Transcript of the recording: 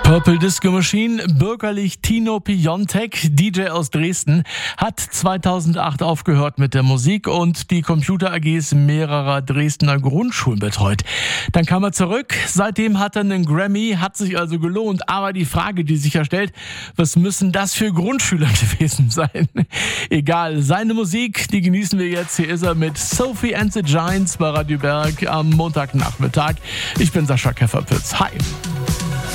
Purple Disco Machine, bürgerlich Tino Piontek, DJ aus Dresden, hat 2008 aufgehört mit der Musik und die Computer-AGs mehrerer Dresdner Grundschulen betreut. Dann kam er zurück, seitdem hat er einen Grammy, hat sich also gelohnt. Aber die Frage, die sich ja stellt, was müssen das für Grundschüler gewesen sein? Egal, seine Musik, die genießen wir jetzt. Hier ist er mit Sophie and the Giants bei Radio Berg am Montagnachmittag. Ich bin Sascha Käferpütz. Hi.